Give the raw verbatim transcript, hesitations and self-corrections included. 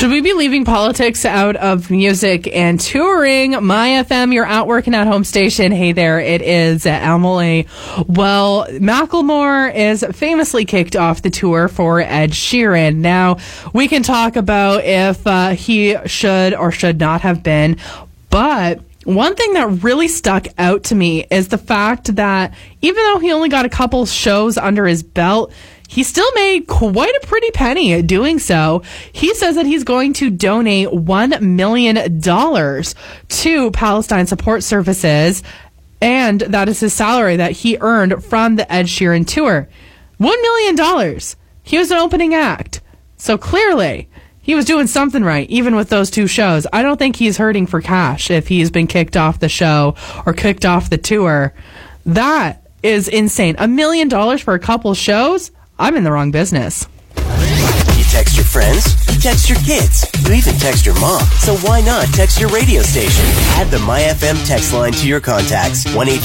Should we be leaving politics out of music and touring? My F M, you're out working at home station. Hey there, it is Emily. Well, Macklemore is famously kicked off the tour for Ed Sheeran. Now, we can talk about if uh, he should or should not have been, but one thing that really stuck out to me is the fact that even though he only got a couple shows under his belt, he still made quite a pretty penny at doing so. He says that he's going to donate one million dollars to Palestine Support Services, and that is his salary that he earned from the Ed Sheeran tour. one million dollars. He was an opening act. So clearly, he was doing something right, even with those two shows. I don't think he's hurting for cash if he's been kicked off the show or kicked off the tour. That is insane. A million dollars for a couple shows? I'm in the wrong business. You text your friends, you text your kids, you even text your mom. So why not text your radio station? Add the My F M text line to your contacts. one eight